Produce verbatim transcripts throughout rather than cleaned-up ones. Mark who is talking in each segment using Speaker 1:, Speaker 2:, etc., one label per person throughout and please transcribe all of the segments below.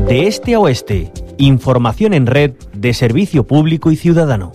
Speaker 1: De este a oeste, información en red de servicio público y ciudadano.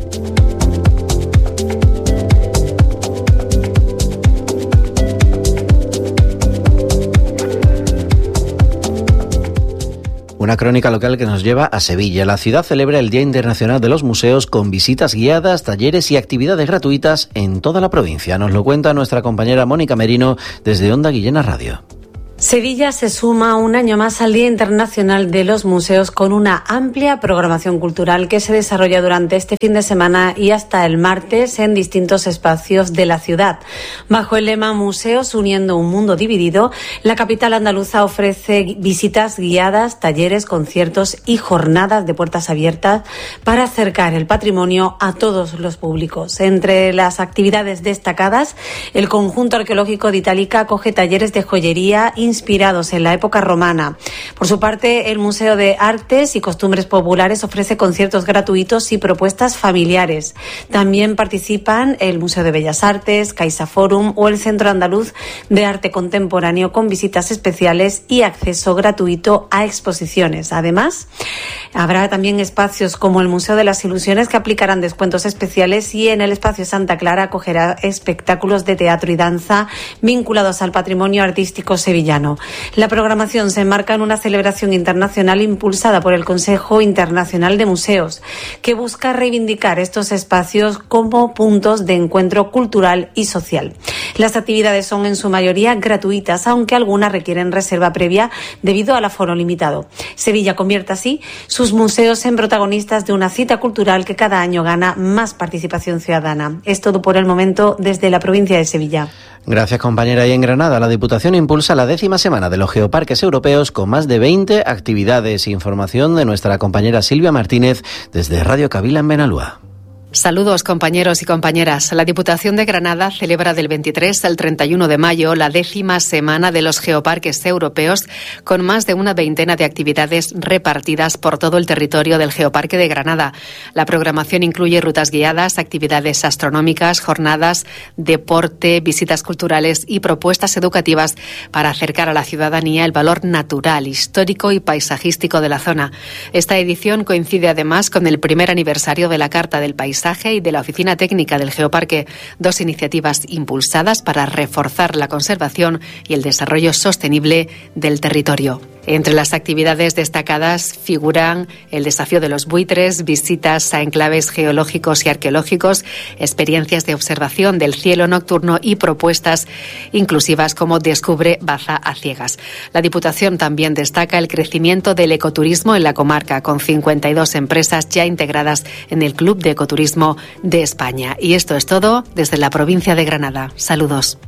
Speaker 2: Una crónica local que nos lleva a Sevilla. La ciudad celebra el Día Internacional de los Museos con visitas guiadas, talleres y actividades gratuitas en toda la provincia. Nos lo cuenta nuestra compañera Mónica Merino desde Onda Guillena Radio.
Speaker 3: Sevilla se suma un año más al Día Internacional de los Museos con una amplia programación cultural que se desarrolla durante este fin de semana y hasta el martes en distintos espacios de la ciudad. Bajo el lema Museos uniendo un mundo dividido, la capital andaluza ofrece visitas guiadas, talleres, conciertos y jornadas de puertas abiertas para acercar el patrimonio a todos los públicos. Entre las actividades destacadas, el conjunto arqueológico de Itálica acoge talleres de joyería inspirados en la época romana. Por su parte, el Museo de Artes y Costumbres Populares ofrece conciertos gratuitos y propuestas familiares. También participan el Museo de Bellas Artes, CaixaForum o el Centro Andaluz de Arte Contemporáneo con visitas especiales y acceso gratuito a exposiciones. Además, habrá también espacios como el Museo de las Ilusiones que aplicarán descuentos especiales y en el Espacio Santa Clara acogerá espectáculos de teatro y danza vinculados al patrimonio artístico sevillano. La programación se enmarca en una celebración internacional impulsada por el Consejo Internacional de Museos, que busca reivindicar estos espacios como puntos de encuentro cultural y social. Las actividades son en su mayoría gratuitas, aunque algunas requieren reserva previa debido al aforo limitado. Sevilla convierte así sus museos en protagonistas de una cita cultural que cada año gana más participación ciudadana. Es todo por el momento desde la provincia de Sevilla.
Speaker 2: Gracias, compañera. Y en Granada, la Diputación impulsa la décima semana de los Geoparques Europeos con más de veinte actividades. Información de nuestra compañera Silvia Martínez desde Radio Cavila en Benalúa.
Speaker 4: Saludos, compañeros y compañeras. La Diputación de Granada celebra del veintitrés al treinta y uno de mayo la décima semana de los Geoparques Europeos con más de una veintena de actividades repartidas por todo el territorio del Geoparque de Granada. La programación incluye rutas guiadas, actividades astronómicas, jornadas, deporte, visitas culturales y propuestas educativas para acercar a la ciudadanía el valor natural, histórico y paisajístico de la zona. Esta edición coincide además con el primer aniversario de la Carta del Paisaje y de la Oficina Técnica del Geoparque, dos iniciativas impulsadas para reforzar la conservación y el desarrollo sostenible del territorio. Entre las actividades destacadas figuran el desafío de los buitres, visitas a enclaves geológicos y arqueológicos, experiencias de observación del cielo nocturno y propuestas inclusivas como Descubre Baza a Ciegas. La Diputación también destaca el crecimiento del ecoturismo en la comarca, con cincuenta y dos empresas ya integradas en el Club de Ecoturismo de España. Y esto es todo desde la provincia de Granada. Saludos.